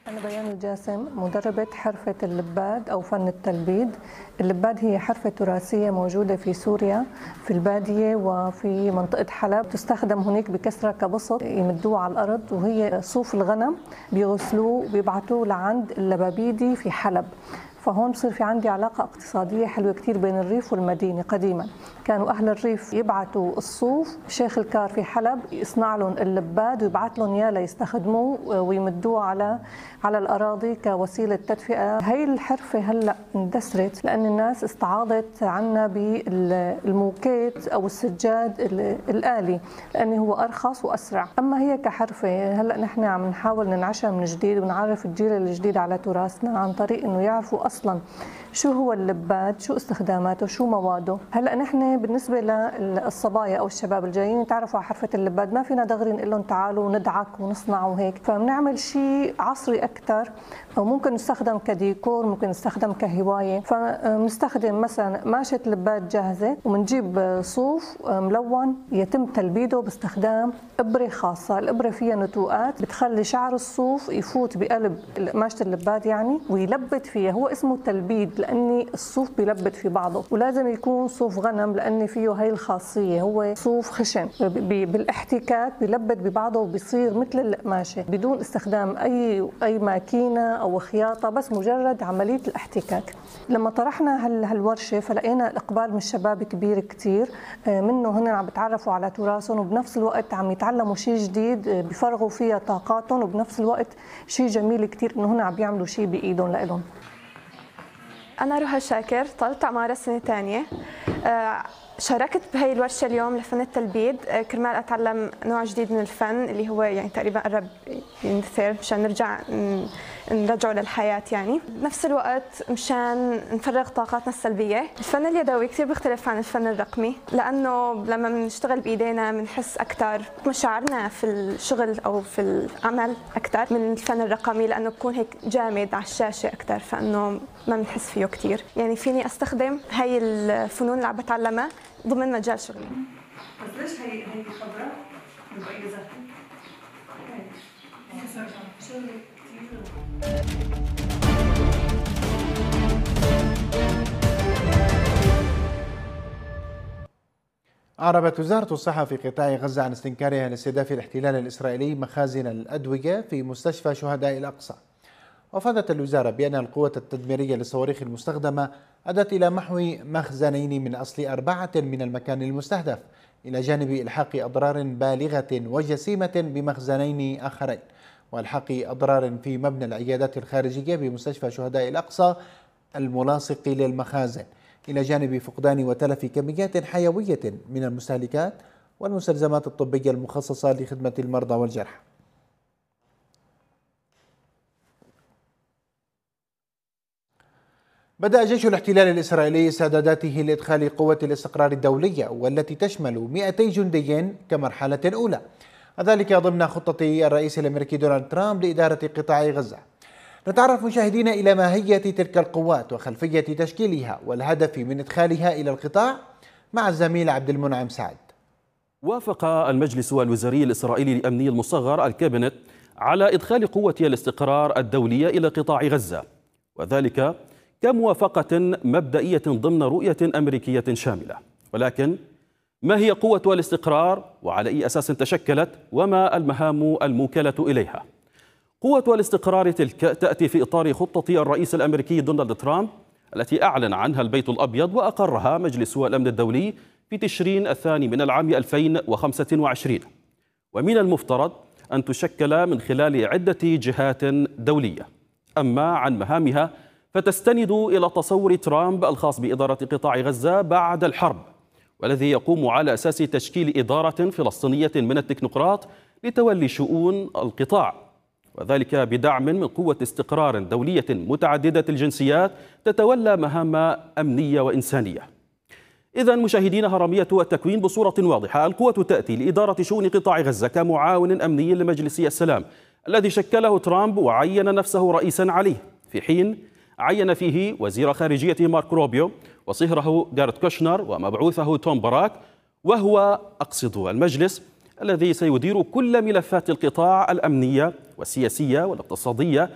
أنا بيان الجاسم، مدربة حرفة اللباد أو فن التلبيد. اللباد هي حرفة تراثية موجودة في سوريا في البادية وفي منطقة حلب، تستخدم هناك بكثرة كبسط يمدوه على الأرض، وهي صوف الغنم بيغسلوه وبيبعتوه لعند اللبابيدي في حلب. فهون بصير في عندي علاقة اقتصادية حلوة كتير بين الريف والمدينة. قديما كانوا أهل الريف يبعتوا الصوف، شيخ الكار في حلب يصنع لهم اللباد ويبعت لهم إياه ليستخدموه ويمدوه على الأراضي كوسيلة تدفئة. هي الحرفة هلأ اندثرت لأن الناس استعاضت عنا بالموكيت أو السجاد الآلي، لأنه هو أرخص وأسرع. أما هي كحرفة هلأ نحن عم نحاول ننعشها من جديد ونعرف الجيل الجديد على تراثنا عن طريق إنه يعرفوا أصلاً شو هو اللباد، شو استخداماته، شو مواده. هلا نحن بالنسبه للصبايا او الشباب الجايين يتعرفوا على حرفه اللباد، ما فينا دغري نقول لهم تعالوا ندعك ونصنع وهيك، فبنعمل شيء عصري اكثر، او ممكن نستخدم كديكور، ممكن نستخدم كهوايه. فبنستخدم مثلا ماشة لباد جاهزه وبنجيب صوف ملون يتم تلبيده باستخدام ابره خاصه. الابره فيها نتوءات بتخلي شعر الصوف يفوت بقلب ماشة اللباد يعني ويلبد فيها. هو اسمه تلبيد لاني الصوف بيلبد في بعضه، ولازم يكون صوف غنم لان فيه هي الخاصيه، هو صوف خشن بالاحتكاك بيلبد ببعضه وبيصير مثل القماشه بدون استخدام اي ماكينه او خياطه، بس مجرد عمليه الاحتكاك. لما طرحنا هالورشه فلقينا الاقبال من الشباب كبير كثير، منه هن عم بتعرفوا على تراثهم وبنفس الوقت عم يتعلموا شيء جديد بيفرغوا فيها طاقاتهم، وبنفس الوقت شيء جميل كثير انه هن عم بيعملوا شيء بايدهم لإلهم. أنا رهى شاكر، طالبة أعمار سنة ثانية. شاركت بهي الورشة اليوم لفن التلبيد كرمال أتعلم نوع جديد من الفن اللي هو يعني تقريبا قرب يندثر، مشان نرجع نرجعه للحياة يعني. بنفس الوقت مشان نفرغ طاقاتنا السلبية. الفن اليدوي كثير بيختلف عن الفن الرقمي، لأنه لما بنشتغل بإيدينا بنحس أكثر مشاعرنا في الشغل أو في العمل أكثر من الفن الرقمي، لأنه بكون هيك جامد على الشاشة أكثر، فإنه ما بنحس فيه كثير. يعني فيني أستخدم هاي الفنون اللي عم بتعلمها ضمن مجال شغلي. بس ليش هي خضراء؟ بقى زهرة. أعربت وزارة الصحة في قطاع غزة عن استنكارها لاستهداف الاحتلال الإسرائيلي مخازن الأدوية في مستشفى شهداء الأقصى. وأفادت الوزارة بأن القوة التدميرية للصواريخ المستخدمة أدت إلى محو مخزنين من أصل 4 من المكان المستهدف، إلى جانب إلحاق أضرار بالغة وجسيمة بمخزنين آخرين، وإلحاق أضرار في مبنى العيادات الخارجية بمستشفى شهداء الأقصى الملاصق للمخازن، إلى جانب فقدان وتلف كميات حيوية من المستهلكات والمستلزمات الطبية المخصصة لخدمة المرضى والجرحى. بدأ جيش الاحتلال الإسرائيلي استعداداته لإدخال قوة الاستقرار الدولية والتي تشمل 200 جندي كمرحلة أولى، وذلك ضمن خطة الرئيس الأمريكي دونالد ترامب لإدارة قطاع غزة. نتعرف مشاهدينا إلى ماهية تلك القوات وخلفية تشكيلها والهدف من إدخالها إلى القطاع مع الزميل عبد المنعم سعد. وافق المجلس الوزاري الإسرائيلي الأمني المصغر الكابينت على إدخال قوة الاستقرار الدولية إلى قطاع غزة، وذلك كموافقة مبدئية ضمن رؤية أمريكية شاملة. ولكن ما هي قوة الاستقرار وعلى أي أساس تشكلت وما المهام الموكلة إليها؟ قوة الاستقرار تلك تأتي في إطار خطة الرئيس الأمريكي دونالد ترامب التي أعلن عنها البيت الأبيض وأقرها مجلس الأمن الدولي في تشرين الثاني من العام 2025، ومن المفترض أن تشكل من خلال عدة جهات دولية. أما عن مهامها فتستند إلى تصور ترامب الخاص بإدارة قطاع غزة بعد الحرب، والذي يقوم على أساس تشكيل إدارة فلسطينية من التكنوقراط لتولي شؤون القطاع، وذلك بدعم من قوة استقرار دولية متعددة الجنسيات تتولى مهام أمنية وإنسانية. إذن مشاهدينا، هرمية التكوين بصورة واضحة: القوة تأتي لإدارة شؤون قطاع غزة كمعاون أمني لمجلس السلام الذي شكله ترامب وعين نفسه رئيسا عليه، في حين عين فيه وزير خارجيته مارك روبيو وصهره جارد كوشنر ومبعوثه توم باراك، وهو أقصد المجلس الذي سيدير كل ملفات القطاع الأمنية والسياسية والاقتصادية